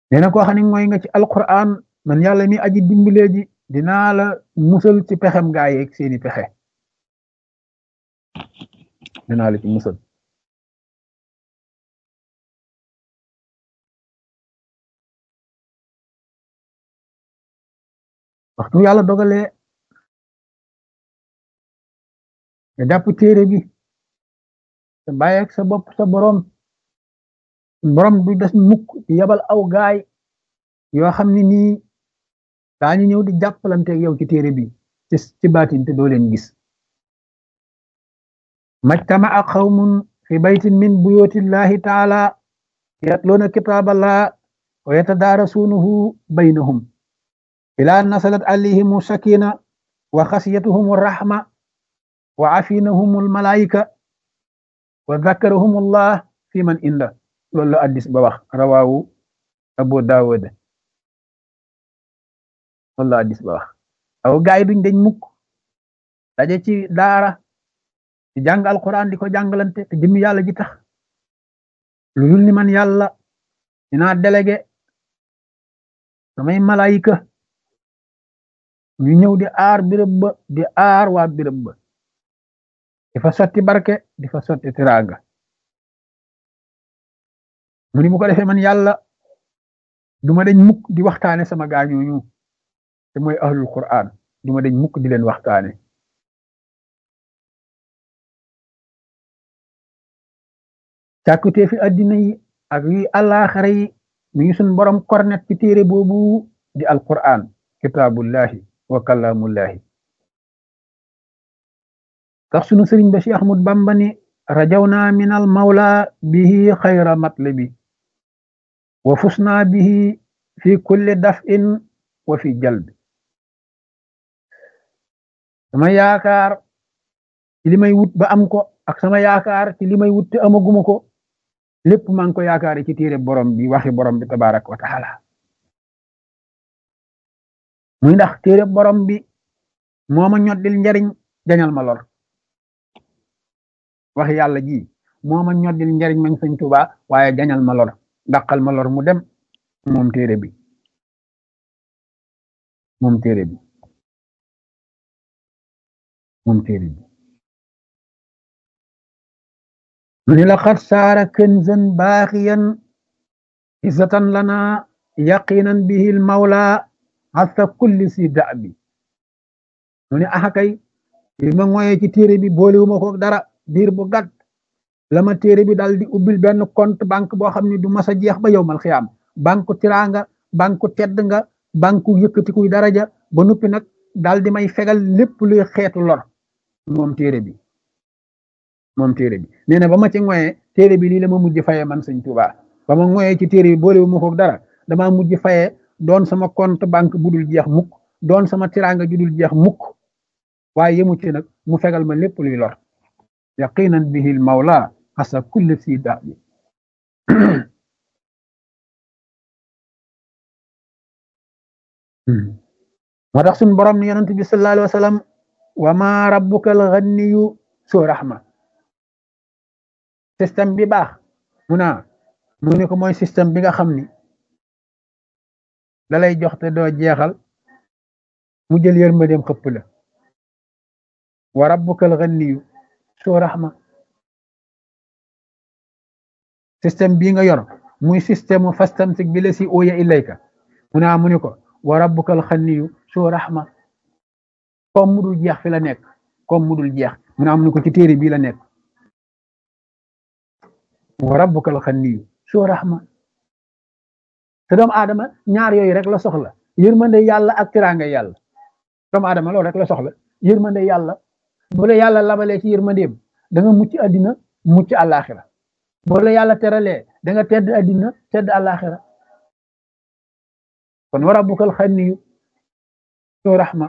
nee na koo xam ne mooy nga ci alquran man yàlla mi aji dimbalee ji dinaa la musal ci pexem gaa yeeg seeni pexe dinaa la ci musal waxtu yàlla dogalee nga jàpp téere bi te bàyyi ak sa bopp sa borom borom du des mukk di yabal aw gaay yoo xam ne nii daañu ñëw di jàppalanteeg yow ci téere bi ci baatin te doo leen gis majtama'a qawmun fi baytin min buyutillahi taala yatluuna kitaaballah wa yatadaarasuunahu baynahum ilaa nasalat alayhimu sakina wa xasiyatuhum rahma wa afinahum almalaika wa dhakarahum allah fi man inda loolu la addis ba wax rawaawu abu daawud loolu la addis ba wax aw gaay duñ dañ mukk daje ci daara di jàng alquran di ko jàngalante te jëmmi yàlla ji tax lu dul ni man yàlla dinaa délégué samay malaayika ñu ñëw di aar birëb ba di aar waa birëb ba di fa sotti barke di fa sotti tiraanga mu ni bu ko defee man yàlla duma dañ mukk di waxtaane sama gaañooñu te mooy ahlul quran duma dañ mukk di leen waxtaane càkkutee fi addina yi ak yi àllaaxara yi mi ngi suñ borom kornet ci téere boobu di alquran kitaabullahi wa kalaamullahi tax sunu sëriñ ba si Ahmad Bamba ni rajawna min al mawla bihi xayra matlabi wa fusna bihi fi kulli daf'in wa fi jalbi sama yaakaar ci li may wut ba am ko ak sama yaakaar ci li may wut te amaguma ko lépp maa ngi ko yaakaare ci téere borom bi waxi borom bi tabaraka wa taala muy ndax téere borom bi moo ma ñoddil njariñ jañal ma lor waxi yàlla ji moo ma ñoddil njariñ mañ Sëñ Tuubaa waaye jañal ma lor dàqal ma lor mu dem moom téere bi moom téere bi moom téere bi mu ni laqad saara kanzan baaxiyan izzatan lana yaqinan bihi al mawla hasa kulli si da'bi mu ni axakay li ma ngoyee ci téere bi boolewuma ko dara diir bu gàtt la ma téere bi dal di ubbil benn compte banque boo xam ne du mas a jeex ba yowmal xiyaam banque tiraanga banque tedd nga banque yëkkatikuy daraja ba noppi nag dal di may fegal lépp luy xeetu lor moom téere bi nee na ba ma ci ngoyee téere bi lii la ma mujj fayee man Sëñ Tuubaa ba ma ngoyee ci téere bi boolewuma ko dara dama mujj fayee doon sama compte banque bu dul jeex mukk doon sama tiraanga ju dul jeex mukk waaye yemu ci nag mu fegal ma lépp luy lor yaqinan bihi al mawla asa kulli si da bi moo tax suñ borom ni yonent bi sallallahu alayhi wa sallam wa ma rabbuka al ghaniyu su rahma système bi baax mu ne ko mooy système bi nga xam ni da lay jox te doo jeexal mu jël yërmandeem xëpp la wa rabbukal ghaniyu su rahma système bii nga yor muy système fastamsik bi la si uya ilayka mu ne ko wa rabbukal ghaniyu su rahma comme mu dul jeex fi la nekk comme mu dul jeex mu ne ko ci téere bii la nekk wa rabbukal ghaniyu su rahma te doomu aadama ñaar yooyu rek la soxla yërmande yàlla ak tiraanga yàlla doomu aadama loolu rek la soxla yërmande yàlla bu la yàlla labalee ci yërmandeem da nga mucc àddina mucc àllaaxira bu la yàlla teralee da nga tedd àddina tedd àllaaxira kon wa rabbukal ghaniyu soo rahma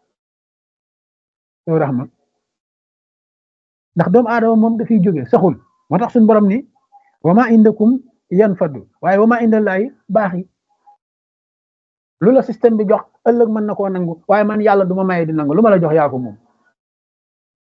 ndax doomu aadama moom dafiy jóge saxul moo tax suñu borom ni wa ma indakum yanfadu waaye wa ma indallaahi baax yi lu la système bi jox ëllëg mën na koo nangu waaye man yàlla du ma maye di nangu lu ma la jox yaa ko moom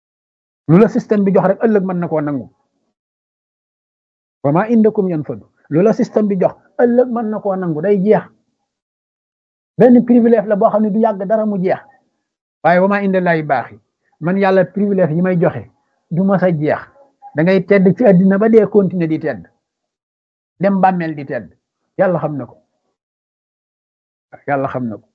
lu la système bi jox rek ëllëg mën na koo nangu wa ma indakum yanfadu loola système bi jox ëllëg mën na koo nangu day jeex benn privilège la boo xam ne du yàgg dara mu jeex waaye wa maa inda laahi baaxi man yàlla privilège yi may joxe du mas a jeex da ngay tedd ci àddina ba dee continuer di tedd dem bàmmeel di tedd yàlla xam na ko yàlla xam na ko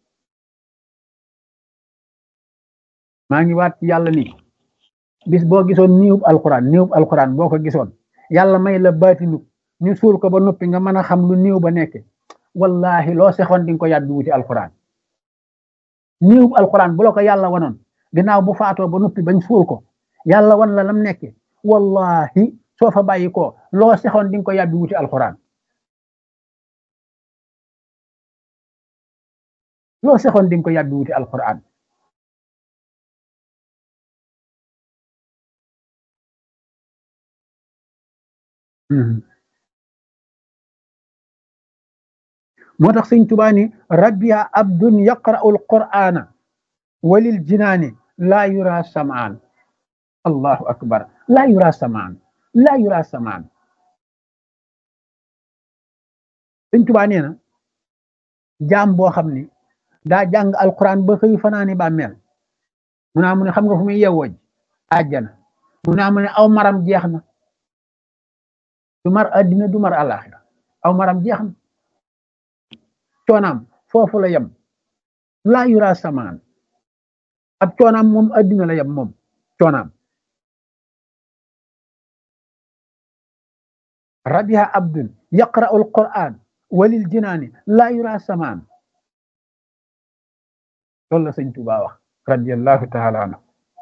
maa ngi waat ci yàlla ni bis boo gisoon niwub alquran boo ko gisoon yàlla may la baatinu ñu suul ko ba noppi nga mën a xam lu niw ba nekke wallahi loo sexoon di nga ko yàbbi wuti alquran niwub alquran bu la ko yàlla wanoon ginnaaw bu faatoo ba noppi bañ suul ko yàlla wan la lam nekke wallahi soo fa bàyyi ko loo sexoon di nga ko yàbbi wuti alquran loo sexoon di nga ko yàbbi wuti alquran moo tax sëñ Tuubaa ni rabbiya abdun yaqra'u alqur'ana walil jinaani laa yura samaan allahu akbar laa yura samaan laa yura samaan sëñ Tuubaa nee na jaam boo xam ni daa jàng alquran ba xëy fanaani bàmmeel mu naa mu ne xam nga fu muy yewwoj àjjana mu naa mu ne aw maram jeex na du mar addina du mar àllaaxira aw maram jeex na coonaam foofu la yem laa yura samaan ab coonaam moom addina la yem moom coonaam rabiha abdun yaqra'u alquran walil jinaani laa yura samaan loolu la sëñ Tuubaa wax radiyallahu taala anhu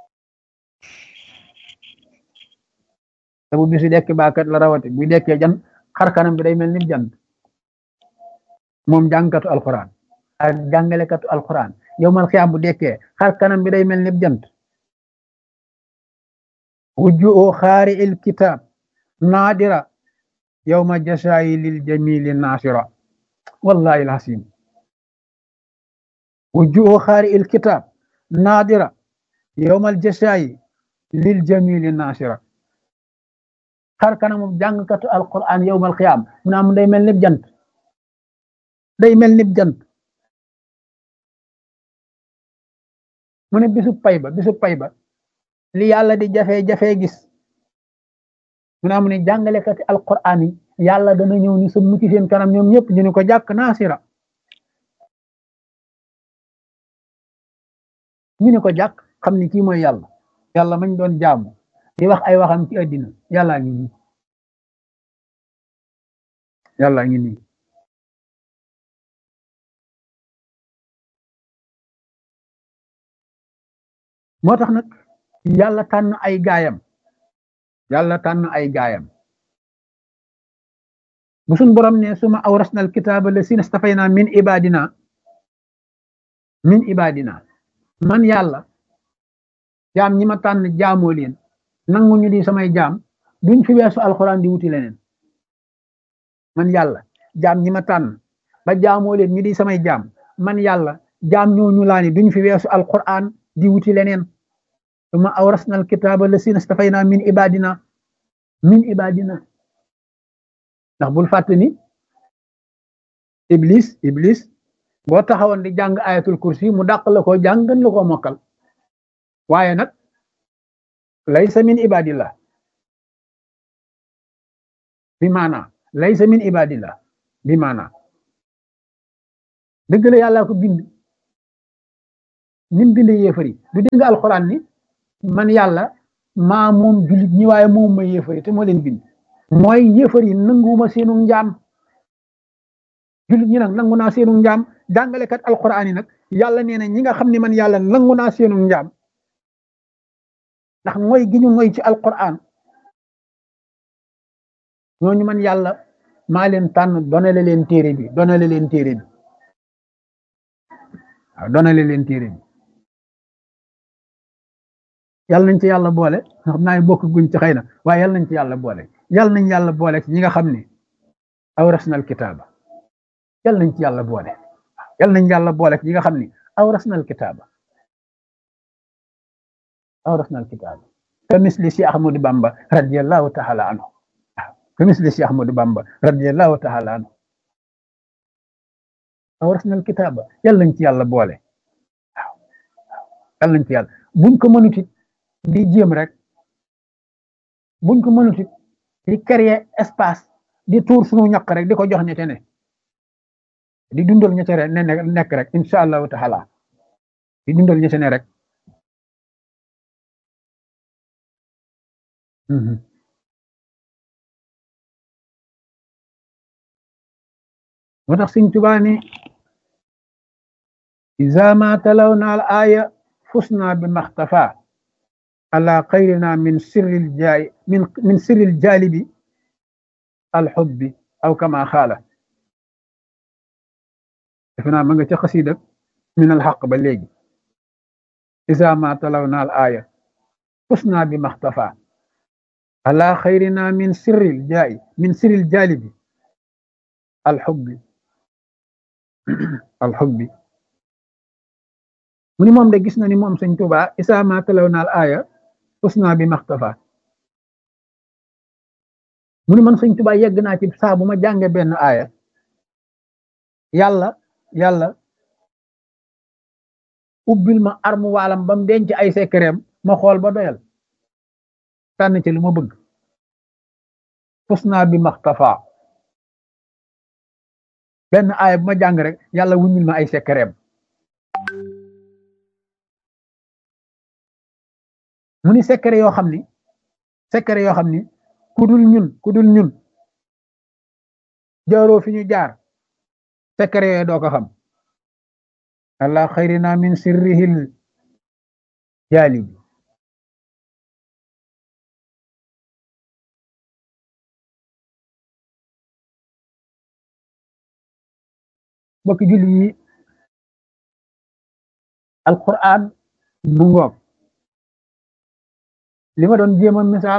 sabu bisu dekk baakat la rawate buy dekkee jan xar kanam bi day mel ni jant moom jàngkatu alquran ak jàngalekatu alquran yowmal xiyaam bu dekkee xar kanam bi day mel ni jant wujjuhu xaari il kitab naadira yowma jasaayi lil jamili naasira wallahi alhasim wujjuhu xaari il kitab naadira yowmal jasaayi lil jamili naasira xar kanam jàngkatu alquran yowmal xiyaam mu naa mu day mel ni jant day mel ni jant mu ne bisu pay ba li yàlla di jafe gis mu ne mu ne jàngalekati alquran yi yàlla dana ñëw ni sa mucc seen kanam ñoom ñëpp ñu ne ko jàkk naasira ñu ne ko jàkk xam ni kii mooy yàlla mañ doon jaamu di wax ay waxam ci àddina yàllaa ngi nii moo tax nag yàlla tànn ay gaayam bu suñ borom ne suma awrasna al kitaaba lasina stafayna min ibadina man yàlla jaam ñi ma tànn jaamoo leen nangu ñu di samay jaam duñ fi weesu alxuraan di wuti leneen man yàlla jaam ñi ma tànn ba jaamoo leen ñu di samay jaam man yàlla jaam ñooñu laa ni duñ fi weesu alxuraan di wuti leneen suma awrasna al kitaaba lasina stafayna min ibadina ndax bul fàtte ni iblis boo taxawoon di jàng ayatul kursi mu dàq la ko jàng gën la ko mokkal waaye nag laysa min ibadillah bi maana laysa min ibadillah bi maana dëgg la yàlla ko bind nim bind yéefari du dégg alxuraan ni man yàlla maa moom jullit ñi waaye moom ma yéefari te moo leen bind mooy yéefari nanguwuma seenu njaam jullit ñi nag nangu naa seenu njaam jàngalekat alxuraan yi nag yàlla nee na ñi nga xam ne man yàlla nangu naa seenu njaam ndax mooy gi ñu mooy ci alquran ñooñu man yàlla maa leen tànn donale leen téere bi waaw donale leen téere bi yàlla nañ ci yàlla boole xam naa bokk guñ ci xëy na waaye yàlla nañ ci yàlla boole yàlla nañ yàlla boole ci ñi nga xam ne awrasnal kitaaba yàlla nañ ci yàlla boole yàlla nañ yàlla boole ci ñi nga xam ne awrasnal kitaaba ka misli si Ahmadu Bamba radiyallahu taala anhu ka misli Cheikh Ahmadou Bamba radiyallahu taala anhu awrasnal kitaaba yàlla nañ ci yàlla boole waaw yàlla nañ ci yàlla buñ ko mënut it di jéem rek buñ ko mënut it di créer espace di tuur suñu ñaq rek di ko jox ñete ne di dundal ñete ne nekk rek incha allahu taala di dundal ñete ne rek moo tax Sëñ Tuubaa ni iza ma talawna al aya fusna bi maxtafa ala xayrina min sirril jalibi al xubbi aw kama xaala defe naa ma nga ca xasida min al xaq ba léegi iza ma talawna al aya fusna bi maxtafa ala xayrina min sirril jalibi al xubbi alxubbi mu ni moom de gis na ni moom Sëñ Tuubaa isaa ma talaw naal aaya usna bi maxtafa mu ni man Sëñ Tuubaa yegg naa ci saa bu ma jànge benn aaya yàlla ubbil ma armu waalam ba mu denc ay sekkereem ma xool ba doyal tànn ci lu ma bëgg usna bi maxtafa benn aaya bu ma jàng rek yàlla wuññil ma ay sekkereem mu ni sekkere yoo xam ni ku dul ñun jaaroo fi ñu jaar sekkere yooyu doo ko xam allah xayrina min sirrihil jaalibi bokki julli yi alquran bu ngoog li ma doon jéem a misaal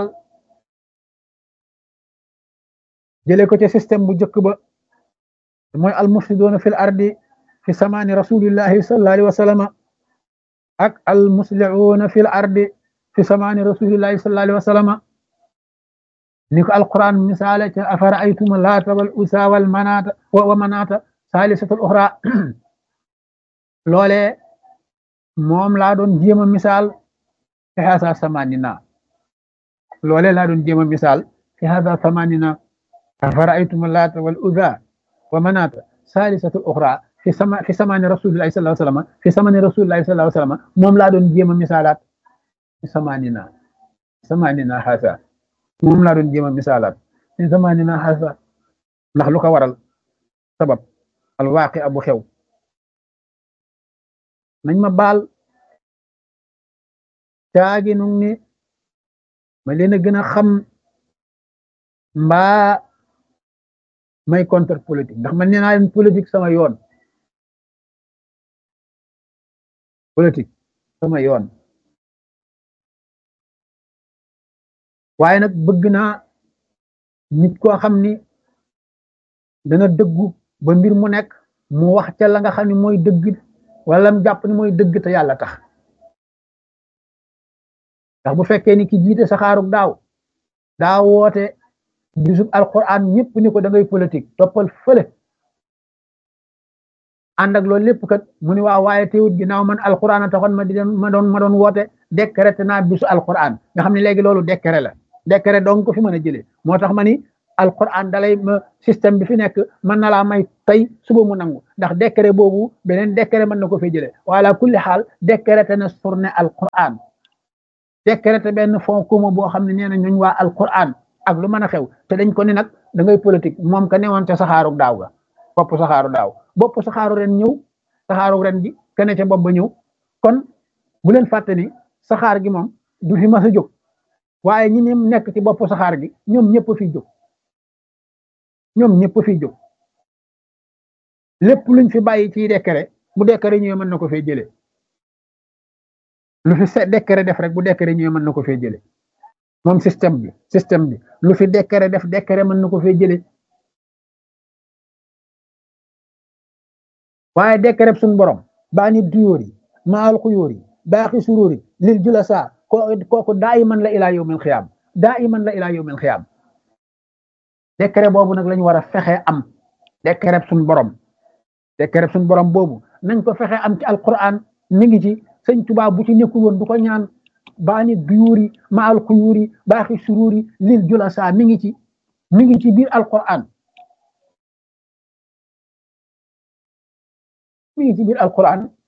jëlee ko ci système bu njëkk ba mooy almufsidoona fil ardi fi samaani rasulillahi sallallahu alayhi wa sallam ak almuslihuuna fil ardi fi samaani rasulillahi sallallahu alayhi wa sallam ni ko alquran misaale ca afara aytuma laata wal usa wal manaata wa manaata saalisatul uxra loole moom laa doon jéem a misaal fi hasa samanina loole laa doon jéem a misaal fi hasa samanina afara'aytum laata wal uzza wa manaata saalisatul uxra fi samani rasulillahi sallallahu alayhi wa sallam fi samani rasulillahi sallallahu alayhi wa sallam moom laa doon jéem a misaalaat fi samanina hasa moom laa doon jéem a misaalaat fi samanina hasa ndax lu ko waral sabab alwaaqi abu xew nañ ma baal caagi nu ni ma leen a gën a xam mbaa may contre politique ndax man nee naa leen politique sama yoon waaye nag bëgg naa nit koo xam ni dana dëggu ba mbir mu nekk mu wax ca la nga xam ne mooy dëgg wala mu jàpp ni mooy dëgg te yàlla tax ndax bu fekkee ni ki jiite saxaarug daa woote bisub alquran ñëpp ni ko da ngay politique toppal fële ànd ak loolu lépp kat mu ni waaw waaye teewut ginnaaw man alquran a taxoon ma doon woote décret naa bisu alquran nga xam ne léegi loolu décret donc ko fi mën a jëlee moo tax ma ni alquran dalay système bi fi nekk mën na laa may tey suba mu nangu ndax décret boobu beneen décret mën na ko fay jëlee wala kulli xaal décret na surne alquran décret benn fond commun boo xam ne nee na ñooñ waa alquran ak lu mën a xew te dañ ko ni nag da ngay politique moom ka newoon ca saxaaru daaw ga bopp saxaaru ren ñëw saxaaru ren gi kene ca bopp ba ñëw kon bu leen fàtte ni saxaar gi moom du fi mas a jóg waaye ñi nekk ci bopp saxaar gi ñoom ñëpp fi jóg lépp luñ fi bàyyi ci décret bu décret ñëwee mën na ko fee jëlee lu fi décret def rek bu décret ñëwee mën na ko fee jëlee moom système bi lu fi décret def décret mën na ko fee jëlee waaye décret suñu borom baa ni duyóor yi maal xuyóor yi baaxi suróor yi lil julasa kooku daa iman la ilaa yawmil xiyaam décret boobu nag lañu war a fexe am décret suñ borom décret suñ borom boobu nañ ko fexe am ci alquran mi ngi ci sëñ Tuubaa bu ci nekkul woon du ko ñaan baani duyuuri ma al xuyuuri baaxi suruuri lil julasa mi ngi ci biir alquran mi ngi ci biir alquran